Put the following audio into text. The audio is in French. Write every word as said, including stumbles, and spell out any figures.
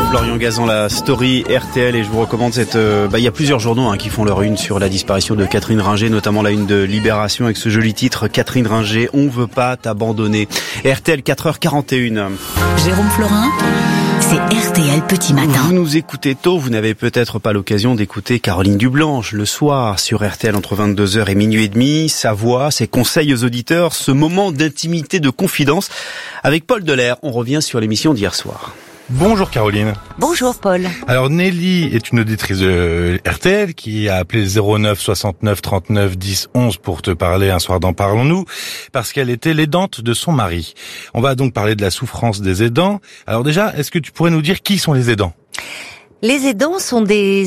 Florian Gazan, la story R T L, et je vous recommande cette... Euh, bah, il y a plusieurs journaux hein, qui font leur une sur la disparition de Catherine Ringer, notamment la une de Libération avec ce joli titre, Catherine Ringer, on veut pas t'abandonner. R T L, quatre heures quarante et une. Jérôme Florin, c'est R T L Petit Matin. Vous nous écoutez tôt, vous n'avez peut-être pas l'occasion d'écouter Caroline Dublanche le soir sur R T L entre vingt-deux heures et minuit et demi. Sa voix, ses conseils aux auditeurs, ce moment d'intimité, de confidence. Avec Paul Delair, on revient sur l'émission d'hier soir. Bonjour Caroline. Bonjour Paul. Alors Nelly est une auditrice de R T L qui a appelé zéro neuf soixante-neuf trente-neuf dix onze pour te parler un soir d'en Parlons-nous, parce qu'elle était l'aidante de son mari. On va donc parler de la souffrance des aidants. Alors déjà, est-ce que tu pourrais nous dire qui sont les aidants ? Les aidants sont des